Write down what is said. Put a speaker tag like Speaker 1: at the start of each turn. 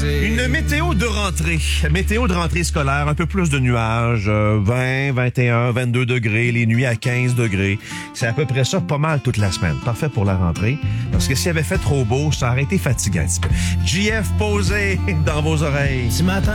Speaker 1: Une météo de rentrée. Météo de rentrée scolaire, un peu plus de nuages, 20, 21, 22 degrés, les nuits à 15 degrés. C'est à peu près ça pas mal toute la semaine. Parfait pour la rentrée. Parce que s'il avait fait trop beau, ça aurait été fatigant un petit peu. JF posé dans vos oreilles.
Speaker 2: Ce matin,